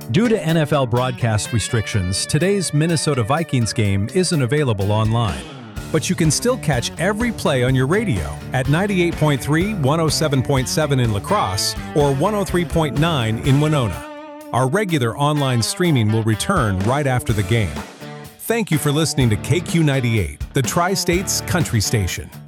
Due to NFL broadcast restrictions, today's Minnesota Vikings game isn't available online. But you can still catch every play on your radio at 98.3, 107.7 in La Crosse, or 103.9 in Winona. Our regular online streaming will return right after the game. Thank you for listening to KQ98, the Tri-State's country station.